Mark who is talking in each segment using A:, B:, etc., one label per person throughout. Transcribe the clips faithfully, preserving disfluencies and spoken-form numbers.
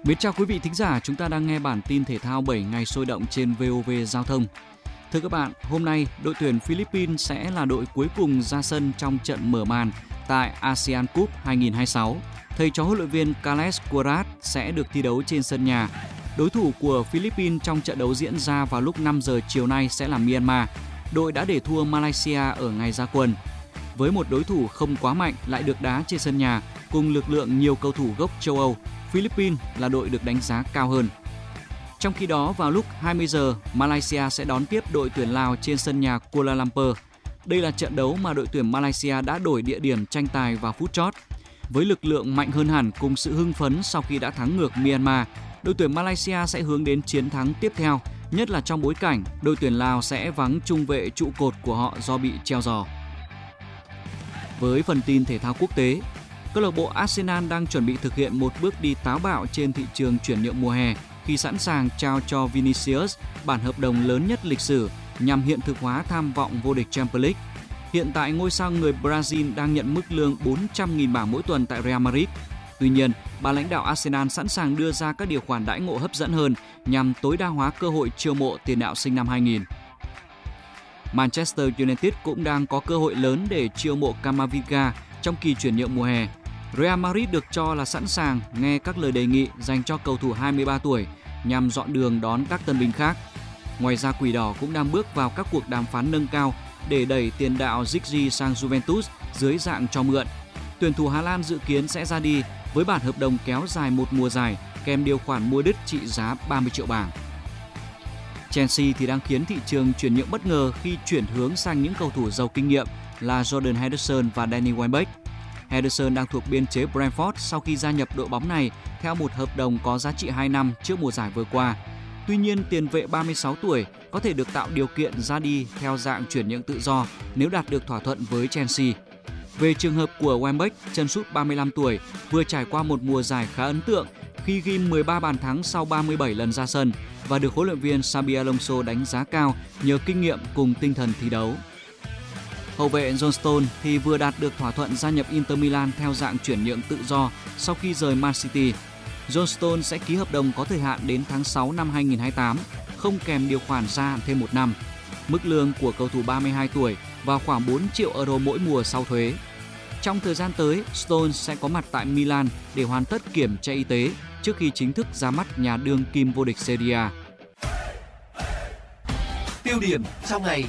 A: Mến chào quý vị thính giả, chúng ta đang nghe bản tin thể thao bảy ngày sôi động trên vê o vê Giao thông. Thưa các bạn, hôm nay đội tuyển Philippines sẽ là đội cuối cùng ra sân trong trận mở màn tại ASEAN Cup hai không hai sáu. Thầy trò huấn luyện viên Carles Queiroz sẽ được thi đấu trên sân nhà. Đối thủ của Philippines trong trận đấu diễn ra vào lúc năm giờ chiều nay sẽ là Myanmar. Đội đã để thua Malaysia ở ngày ra quân. Với một đối thủ không quá mạnh lại được đá trên sân nhà cùng lực lượng nhiều cầu thủ gốc châu Âu, Philippines là đội được đánh giá cao hơn. Trong khi đó, vào lúc hai mươi giờ, Malaysia sẽ đón tiếp đội tuyển Lào trên sân nhà Kuala Lumpur. Đây là trận đấu mà đội tuyển Malaysia đã đổi địa điểm tranh tài vào phút chót. Với lực lượng mạnh hơn hẳn cùng sự hưng phấn sau khi đã thắng ngược Myanmar, đội tuyển Malaysia sẽ hướng đến chiến thắng tiếp theo, nhất là trong bối cảnh đội tuyển Lào sẽ vắng trung vệ trụ cột của họ do bị treo giò. Với phần tin thể thao quốc tế, câu lạc bộ Arsenal đang chuẩn bị thực hiện một bước đi táo bạo trên thị trường chuyển nhượng mùa hè khi sẵn sàng trao cho Vinicius bản hợp đồng lớn nhất lịch sử nhằm hiện thực hóa tham vọng vô địch Champions League. Hiện tại, ngôi sao người Brazil đang nhận mức lương bốn trăm nghìn bảng mỗi tuần tại Real Madrid. Tuy nhiên, ban lãnh đạo Arsenal sẵn sàng đưa ra các điều khoản đãi ngộ hấp dẫn hơn nhằm tối đa hóa cơ hội chiêu mộ tiền đạo sinh năm hai nghìn. Manchester United cũng đang có cơ hội lớn để chiêu mộ Camavinga trong kỳ chuyển nhượng mùa hè. Real Madrid được cho là sẵn sàng nghe các lời đề nghị dành cho cầu thủ hai mươi ba tuổi nhằm dọn đường đón các tân binh khác. Ngoài ra, Quỷ Đỏ cũng đang bước vào các cuộc đàm phán nâng cao để đẩy tiền đạo Giggs sang Juventus dưới dạng cho mượn. Tuyển thủ Hà Lan dự kiến sẽ ra đi với bản hợp đồng kéo dài một mùa giải kèm điều khoản mua đứt trị giá ba mươi triệu bảng. Chelsea thì đang khiến thị trường chuyển nhượng bất ngờ khi chuyển hướng sang những cầu thủ giàu kinh nghiệm là Jordan Henderson và Danny Welbeck. Henderson đang thuộc biên chế Brentford sau khi gia nhập đội bóng này theo một hợp đồng có giá trị hai năm trước mùa giải vừa qua. Tuy nhiên, tiền vệ ba mươi sáu tuổi có thể được tạo điều kiện ra đi theo dạng chuyển nhượng tự do nếu đạt được thỏa thuận với Chelsea. Về trường hợp của Welbeck, chân sút ba mươi lăm tuổi vừa trải qua một mùa giải khá ấn tượng khi ghi mười ba bàn thắng sau ba mươi bảy lần ra sân và được huấn luyện viên Xabi Alonso đánh giá cao nhờ kinh nghiệm cùng tinh thần thi đấu. Hậu vệ John Stones thì vừa đạt được thỏa thuận gia nhập Inter Milan theo dạng chuyển nhượng tự do sau khi rời Man City. John Stones sẽ ký hợp đồng có thời hạn đến tháng sáu năm hai không hai tám, không kèm điều khoản gia hạn thêm một năm. Mức lương của cầu thủ ba mươi hai tuổi vào khoảng bốn triệu euro mỗi mùa sau thuế. Trong thời gian tới, Stones sẽ có mặt tại Milan để hoàn tất kiểm tra y tế trước khi chính thức ra mắt nhà đương kim vô địch Serie A.
B: Tiêu điểm trong ngày.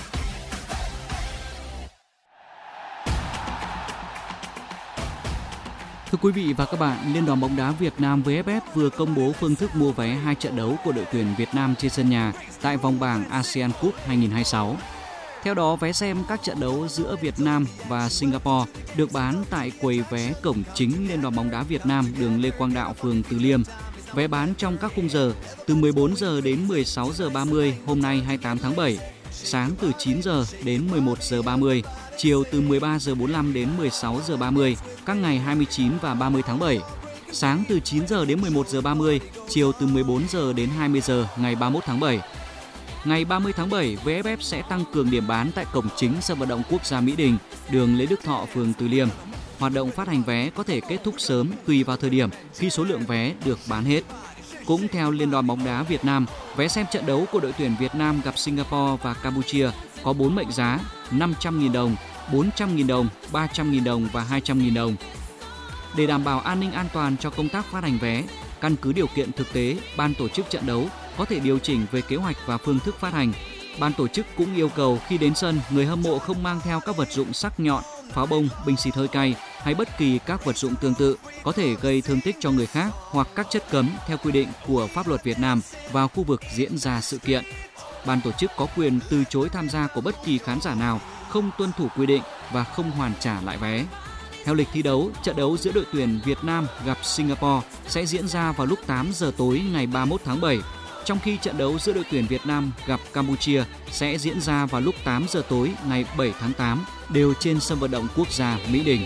A: Thưa quý vị và các bạn, Liên đoàn bóng đá Việt Nam vê ép ép vừa công bố phương thức mua vé hai trận đấu của đội tuyển Việt Nam trên sân nhà tại vòng bảng ASEAN Cup hai không hai sáu. Theo đó, vé xem các trận đấu giữa Việt Nam và Singapore được bán tại quầy vé cổng chính Liên đoàn bóng đá Việt Nam, đường Lê Quang Đạo, phường Từ Liêm. Vé bán trong các khung giờ từ mười bốn giờ đến mười sáu giờ ba mươi hôm nay hai mươi tám tháng bảy, sáng từ chín giờ đến mười một giờ ba mươi, chiều từ mười ba giờ bốn mươi lăm đến mười sáu giờ ba mươi các ngày hai mươi chín và ba mươi tháng bảy, sáng từ chín giờ đến mười một giờ ba mươi, chiều từ mười bốn giờ đến hai mươi giờ ngày ba mươi mốt tháng bảy. Ngày ba mươi tháng bảy, vê ép ép sẽ tăng cường điểm bán tại cổng chính sân vận động quốc gia Mỹ Đình, đường Lê Đức Thọ, phường Từ Liêm. Hoạt động phát hành vé có thể kết thúc sớm tùy vào thời điểm khi số lượng vé được bán hết. Cũng theo Liên đoàn bóng đá Việt Nam, vé xem trận đấu của đội tuyển Việt Nam gặp Singapore và Campuchia có bốn mệnh giá năm trăm nghìn đồng, bốn trăm nghìn đồng, ba trăm nghìn đồng và hai trăm nghìn đồng. Để đảm bảo an ninh an toàn cho công tác phát hành vé, căn cứ điều kiện thực tế, ban tổ chức trận đấu có thể điều chỉnh về kế hoạch và phương thức phát hành. Ban tổ chức cũng yêu cầu khi đến sân, người hâm mộ không mang theo các vật dụng sắc nhọn, pháo bông, bình xịt hơi cay hay bất kỳ các vật dụng tương tự có thể gây thương tích cho người khác hoặc các chất cấm theo quy định của pháp luật Việt Nam vào khu vực diễn ra sự kiện. Ban tổ chức có quyền từ chối tham gia của bất kỳ khán giả nào không tuân thủ quy định và không hoàn trả lại vé. Theo lịch thi đấu, trận đấu giữa đội tuyển Việt Nam gặp Singapore sẽ diễn ra vào lúc tám giờ tối ngày ba mươi mốt tháng bảy, trong khi trận đấu giữa đội tuyển Việt Nam gặp Campuchia sẽ diễn ra vào lúc tám giờ tối ngày bảy tháng tám, đều trên sân vận động quốc gia Mỹ Đình.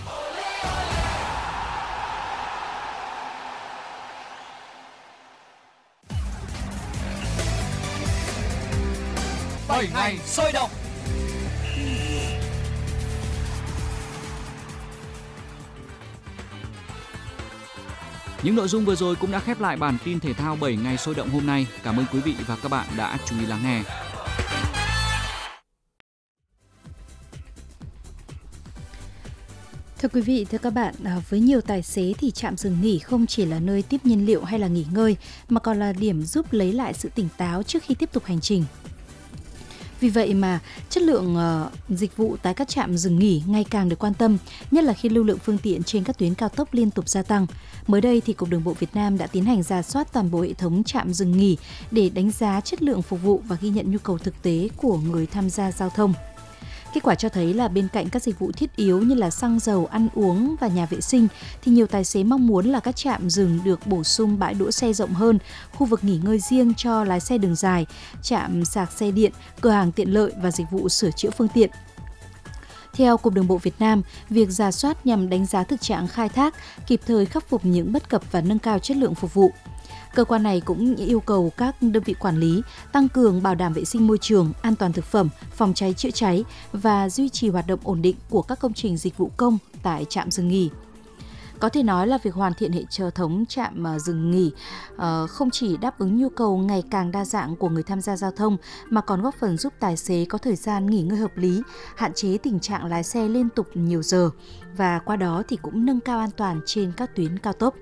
B: bảy ngày sôi động.
A: Những nội dung vừa rồi cũng đã khép lại bản tin thể thao bảy ngày sôi động hôm nay. Cảm ơn quý vị và các bạn đã chú ý lắng nghe.
C: Thưa quý vị, thưa các bạn, với nhiều tài xế thì trạm dừng nghỉ không chỉ là nơi tiếp nhiên liệu hay là nghỉ ngơi, mà còn là điểm giúp lấy lại sự tỉnh táo trước khi tiếp tục hành trình. Vì vậy mà chất lượng uh, dịch vụ tại các trạm dừng nghỉ ngày càng được quan tâm, nhất là khi lưu lượng phương tiện trên các tuyến cao tốc liên tục gia tăng. Mới đây thì Cục Đường bộ Việt Nam đã tiến hành rà soát toàn bộ hệ thống trạm dừng nghỉ để đánh giá chất lượng phục vụ và ghi nhận nhu cầu thực tế của người tham gia giao thông. Kết quả cho thấy là bên cạnh các dịch vụ thiết yếu như là xăng dầu, ăn uống và nhà vệ sinh, thì nhiều tài xế mong muốn là các trạm dừng được bổ sung bãi đỗ xe rộng hơn, khu vực nghỉ ngơi riêng cho lái xe đường dài, trạm sạc xe điện, cửa hàng tiện lợi và dịch vụ sửa chữa phương tiện. Theo Cục Đường bộ Việt Nam, việc rà soát nhằm đánh giá thực trạng khai thác, kịp thời khắc phục những bất cập và nâng cao chất lượng phục vụ. Cơ quan này cũng yêu cầu các đơn vị quản lý tăng cường bảo đảm vệ sinh môi trường, an toàn thực phẩm, phòng cháy chữa cháy và duy trì hoạt động ổn định của các công trình dịch vụ công tại trạm dừng nghỉ. Có thể nói là việc hoàn thiện hệ thống trạm dừng nghỉ không chỉ đáp ứng nhu cầu ngày càng đa dạng của người tham gia giao thông mà còn góp phần giúp tài xế có thời gian nghỉ ngơi hợp lý, hạn chế tình trạng lái xe liên tục nhiều giờ và qua đó thì cũng nâng cao an toàn trên các tuyến cao tốc.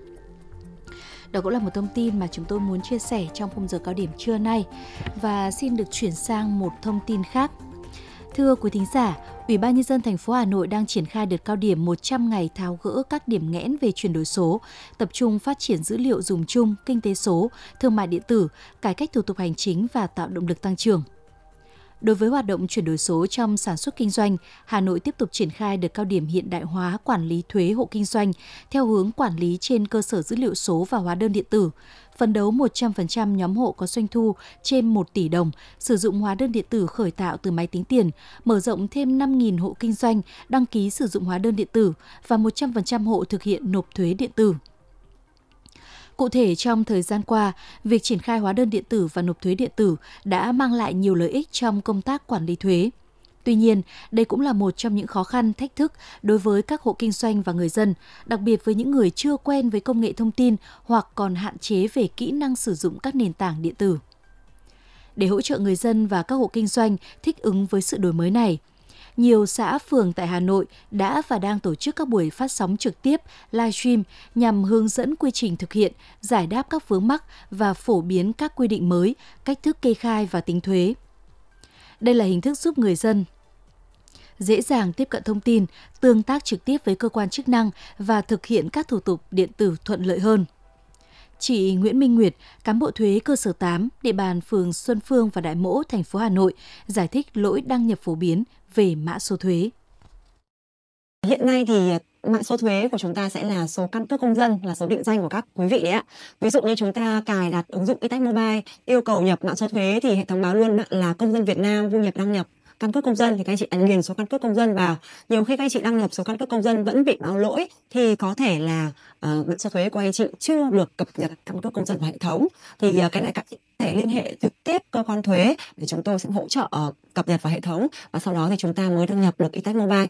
C: Đó cũng là một thông tin mà chúng tôi muốn chia sẻ trong khung giờ cao điểm trưa nay. Và xin được chuyển sang một thông tin khác. Thưa quý thính giả, Ủy ban Nhân dân thành phố Hà Nội đang triển khai đợt cao điểm một trăm ngày tháo gỡ các điểm nghẽn về chuyển đổi số, tập trung phát triển dữ liệu dùng chung, kinh tế số, thương mại điện tử, cải cách thủ tục hành chính và tạo động lực tăng trưởng. Đối với hoạt động chuyển đổi số trong sản xuất kinh doanh, Hà Nội tiếp tục triển khai đợt cao điểm hiện đại hóa quản lý thuế hộ kinh doanh theo hướng quản lý trên cơ sở dữ liệu số và hóa đơn điện tử. Phấn đấu một trăm phần trăm nhóm hộ có doanh thu trên một tỷ đồng sử dụng hóa đơn điện tử khởi tạo từ máy tính tiền, mở rộng thêm năm nghìn hộ kinh doanh đăng ký sử dụng hóa đơn điện tử và một trăm phần trăm hộ thực hiện nộp thuế điện tử. Cụ thể, trong thời gian qua, việc triển khai hóa đơn điện tử và nộp thuế điện tử đã mang lại nhiều lợi ích trong công tác quản lý thuế. Tuy nhiên, đây cũng là một trong những khó khăn, thách thức đối với các hộ kinh doanh và người dân, đặc biệt với những người chưa quen với công nghệ thông tin hoặc còn hạn chế về kỹ năng sử dụng các nền tảng điện tử. Để hỗ trợ người dân và các hộ kinh doanh thích ứng với sự đổi mới này, nhiều xã phường tại Hà Nội đã và đang tổ chức các buổi phát sóng trực tiếp, livestream nhằm hướng dẫn quy trình thực hiện, giải đáp các vướng mắc và phổ biến các quy định mới, cách thức kê khai và tính thuế. Đây là hình thức giúp người dân dễ dàng tiếp cận thông tin, tương tác trực tiếp với cơ quan chức năng và thực hiện các thủ tục điện tử thuận lợi hơn. Chị Nguyễn Minh Nguyệt, cán bộ thuế cơ sở tám, địa bàn phường Xuân Phương và Đại Mỗ, thành phố Hà Nội, giải thích lỗi đăng nhập phổ biến về mã số thuế.
D: Hiện nay thì mã số thuế của chúng ta sẽ là số căn cước công dân, là số định danh của các quý vị đấy ạ. Ví dụ như chúng ta cài đặt ứng dụng e-tech Mobile, yêu cầu nhập mã số thuế thì hệ thống báo luôn là công dân Việt Nam vui nhập đăng nhập căn cước công dân, thì các anh chị ấn liền số căn cước công dân vào. Nhiều khi các anh chị đăng nhập số căn cước công dân vẫn bị báo lỗi thì có thể là uh, mã số thuế của anh chị chưa được cập nhật căn cước công dân vào hệ thống. Thì uh, cái này các chị có thể liên hệ trực tiếp cơ quan thuế để chúng tôi sẽ hỗ trợ uh, cập nhật vào hệ thống, và sau đó thì chúng ta mới đăng nhập được e-tech Mobile.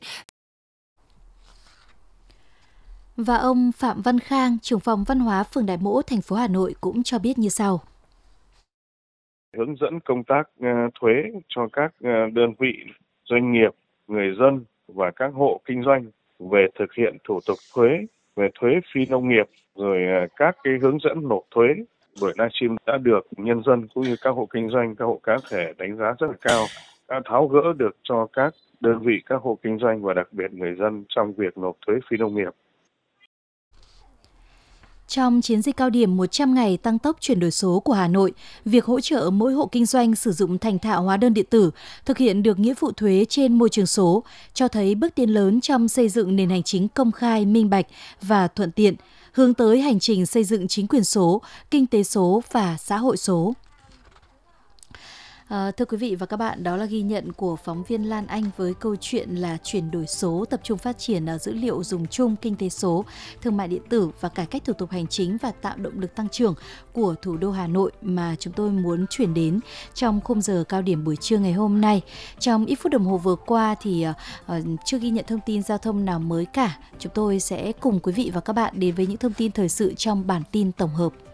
C: Và ông Phạm Văn Khang, trưởng phòng văn hóa phường Đại Mỗ, thành phố Hà Nội cũng cho biết như sau.
E: Hướng dẫn công tác thuế cho các đơn vị, doanh nghiệp, người dân và các hộ kinh doanh về thực hiện thủ tục thuế, về thuế phi nông nghiệp, rồi các cái hướng dẫn nộp thuế. Buổi livestream đã được nhân dân cũng như các hộ kinh doanh, các hộ cá thể đánh giá rất là cao, đã tháo gỡ được cho các đơn vị, các hộ kinh doanh và đặc biệt người dân trong việc nộp thuế phi nông nghiệp.
C: Trong chiến dịch cao điểm một trăm ngày tăng tốc chuyển đổi số của Hà Nội, việc hỗ trợ mỗi hộ kinh doanh sử dụng thành thạo hóa đơn điện tử, thực hiện được nghĩa vụ thuế trên môi trường số, cho thấy bước tiến lớn trong xây dựng nền hành chính công khai, minh bạch và thuận tiện, hướng tới hành trình xây dựng chính quyền số, kinh tế số và xã hội số. À, thưa quý vị và các bạn, đó là ghi nhận của phóng viên Lan Anh với câu chuyện là chuyển đổi số, tập trung phát triển ở dữ liệu dùng chung, kinh tế số, thương mại điện tử và cải cách thủ tục hành chính và tạo động lực tăng trưởng của thủ đô Hà Nội mà chúng tôi muốn chuyển đến trong khung giờ cao điểm buổi trưa ngày hôm nay. Trong ít phút đồng hồ vừa qua thì uh, chưa ghi nhận thông tin giao thông nào mới cả. Chúng tôi sẽ cùng quý vị và các bạn đến với những thông tin thời sự trong bản tin tổng hợp.